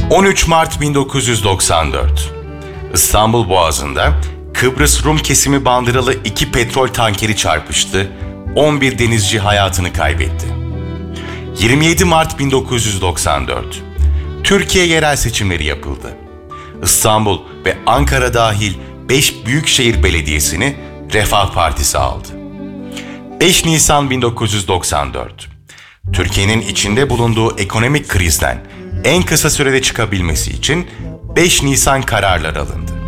13 Mart 1994. İstanbul Boğazı'nda Kıbrıs Rum kesimi bandıralı 2 petrol tankeri çarpıştı, 11 denizci hayatını kaybetti. 27 Mart 1994. Türkiye yerel seçimleri yapıldı. İstanbul ve Ankara dahil 5 büyükşehir belediyesini Refah Partisi aldı. 5 Nisan 1994. Türkiye'nin içinde bulunduğu ekonomik krizden en kısa sürede çıkabilmesi için 5 Nisan kararları alındı.